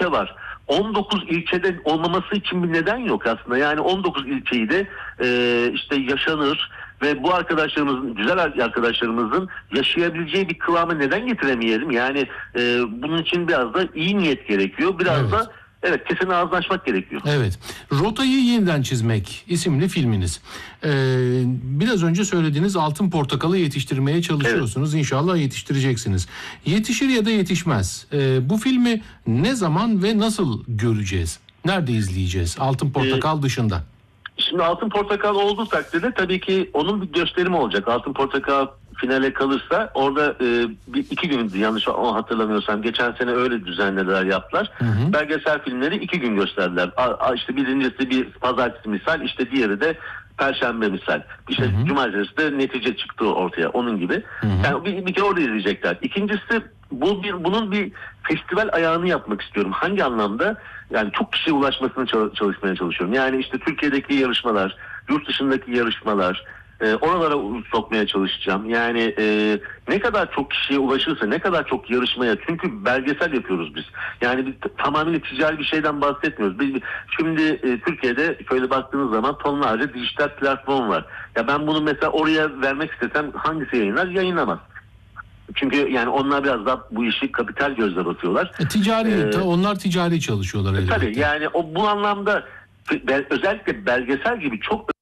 ilçe var. 19 ilçede olmaması için bir neden yok aslında. Yani 19 ilçeyi de işte yaşanır ve bu arkadaşlarımızın, güzel arkadaşlarımızın yaşayabileceği bir kıvama neden getiremeyelim? Yani bunun için biraz da iyi niyet gerekiyor. Biraz da kesin ağızlaşmak gerekiyor. Evet. Rotayı Yeniden Çizmek isimli filminiz. Biraz önce söylediğiniz Altın Portakal'ı yetiştirmeye çalışıyorsunuz. Evet. İnşallah yetiştireceksiniz. Yetişir ya da yetişmez. Bu filmi ne zaman ve nasıl göreceğiz? Nerede izleyeceğiz? Altın Portakal dışında. Şimdi Altın Portakal olduğu takdirde tabii ki onun bir gösterimi olacak. Altın Portakal finale kalırsa orada iki gündü, yanlış hatırlamıyorsam. Geçen sene öyle düzenlediler, yaptılar. Belgesel filmleri 2 gün gösterdiler. İşte birincisi bir pazartesi misal, işte diğeri de perşembe misal. İşte cumartesi de netice çıktı ortaya, onun gibi. Yani bir kere orada izleyecekler. İkincisi bunun bir festival ayağını yapmak istiyorum. Hangi anlamda? Yani çok kişiye ulaşmasını çalışmaya çalışıyorum. Yani işte Türkiye'deki yarışmalar, yurt dışındaki yarışmalar, oralara sokmaya çalışacağım. Yani ne kadar çok kişiye ulaşırsa, ne kadar çok yarışmaya, çünkü belgesel yapıyoruz biz. Yani tamamen ticari bir şeyden bahsetmiyoruz. Şimdi Türkiye'de şöyle baktığınız zaman tonlarca dijital platform var. Ya ben bunu mesela oraya vermek istesem hangisi yayınlar? Yayınlamaz. Çünkü yani onlar biraz daha bu işi kapital gözle bakıyorlar. Onlar ticari çalışıyorlar elbette. Tabii yani bu anlamda özellikle belgesel gibi çok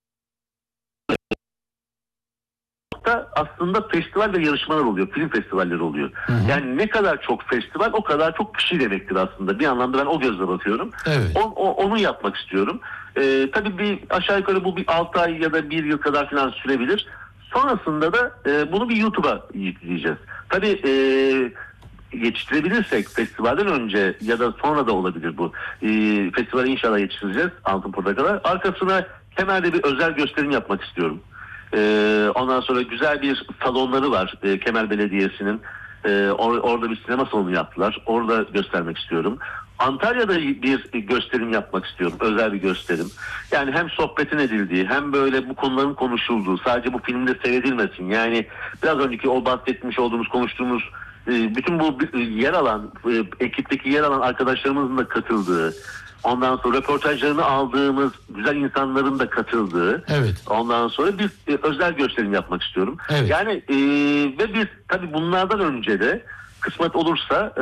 aslında festival ve yarışmalar oluyor. Film festivalleri oluyor. Yani ne kadar çok festival, o kadar çok kişi demektir aslında. Bir anlamda ben o gözle bakıyorum. Evet. Onu yapmak istiyorum. Tabii aşağı yukarı bu bir 6 ay ya da 1 yıl kadar falan sürebilir. Sonrasında da bunu bir YouTube'a yükleyeceğiz. Tabii yetiştirebilirsek festivalden önce ya da sonra da olabilir bu. Festivale inşallah yetiştireceğiz Altın Portakal'a. Arkasına Kemer'de bir özel gösterim yapmak istiyorum. Ondan sonra güzel bir salonları var Kemer Belediyesi'nin. Orada bir sinema salonu yaptılar. Orada göstermek istiyorum. Antalya'da bir gösterim yapmak istiyorum. Özel bir gösterim. Yani hem sohbetin edildiği, hem böyle bu konuların konuşulduğu, sadece bu filmde seyredilmesin. Yani biraz önceki o bahsetmiş olduğumuz, konuştuğumuz bütün bu yer alan, ekipteki yer alan arkadaşlarımızın da katıldığı, ondan sonra röportajlarını aldığımız güzel insanların da katıldığı, ondan sonra bir özel gösterim yapmak istiyorum. Evet. Yani ve biz tabii bunlardan önce de kısmet olursa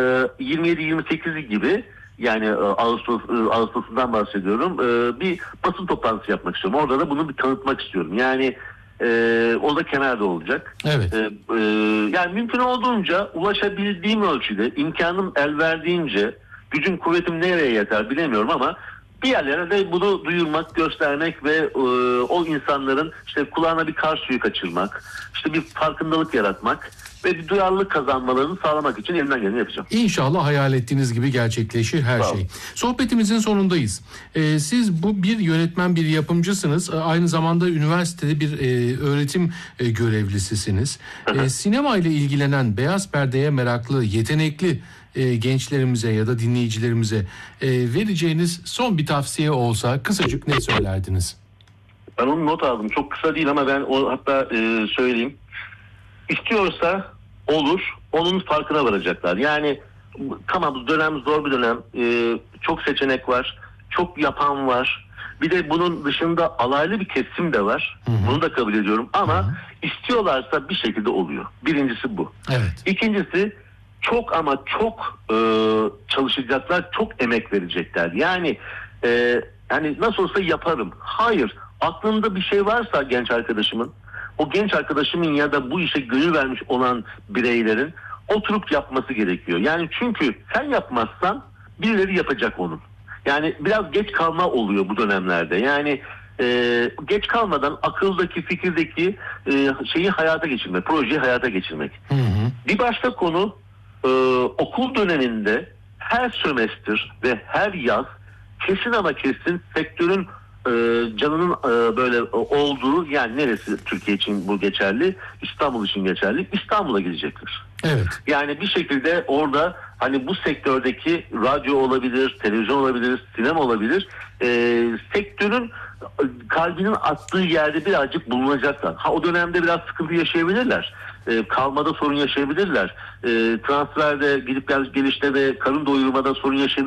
27-28 gibi, yani Ağustos'undan bahsediyorum, bir basın toplantısı yapmak istiyorum. Orada da bunu bir tanıtmak istiyorum. Yani o da Kemer'de olacak. Evet. Yani mümkün olduğunca ulaşabildiğim ölçüde, imkanım el verdiğince, gücüm kuvvetim nereye yeter bilemiyorum ama bir yerlere de bunu duyurmak, göstermek ve o insanların işte kulağına bir kar suyu kaçırmak, işte bir farkındalık yaratmak ve bir duyarlılık kazanmalarını sağlamak için elimden geleni yapacağım. İnşallah hayal ettiğiniz gibi gerçekleşir her şey. Sohbetimizin sonundayız. Siz bir yönetmen, bir yapımcısınız. Aynı zamanda üniversitede bir öğretim görevlisisiniz. Sinema ile ilgilenen, beyaz perdeye meraklı, yetenekli gençlerimize ya da dinleyicilerimize vereceğiniz son bir tavsiye olsa kısacık ne söylerdiniz? Ben onu not aldım. Çok kısa değil ama ben hatta söyleyeyim. İstiyorsa olur, onun farkına varacaklar. Yani tamam, bu dönem zor bir dönem. Çok seçenek var, çok yapan var. Bir de bunun dışında alaylı bir kesim de var. Bunu da kabul ediyorum ama istiyorlarsa bir şekilde oluyor. Birincisi bu. Evet. İkincisi çok ama çok çalışacaklar, çok emek verecekler. Yani nasıl olsa yaparım. Hayır, aklında bir şey varsa genç arkadaşımın, o genç arkadaşımın ya da bu işe gönül vermiş olan bireylerin oturup yapması gerekiyor. Yani çünkü sen yapmazsan birileri yapacak onu. Yani biraz geç kalma oluyor bu dönemlerde. Yani geç kalmadan akıldaki, fikirdeki şeyi hayata geçirmek, projeyi hayata geçirmek. Bir başka konu, okul döneminde her sömestr ve her yaz kesin ama kesin sektörün canının böyle olduğu, yani neresi Türkiye için bu geçerli? İstanbul için geçerli. İstanbul'a gidecektir. Evet. Yani bir şekilde orada hani bu sektördeki radyo olabilir, televizyon olabilir, sinema olabilir. Sektörün kalbinin attığı yerde birazcık bulunacaklar. O dönemde biraz sıkıntı yaşayabilirler. Kalmada sorun yaşayabilirler. Transferde, gidip gelişte ve karın doyurmada sorun yaşayabilirler.